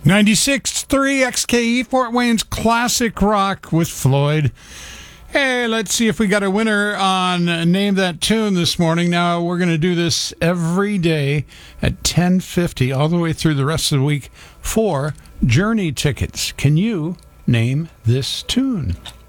96.3 XKE, Fort Wayne's classic rock with Floyd. Hey, let's see if we got a winner on Name That Tune this morning. Now, we're going to do this every day at 10:50 all the way through the rest of the week for Journey tickets. Can you name this tune?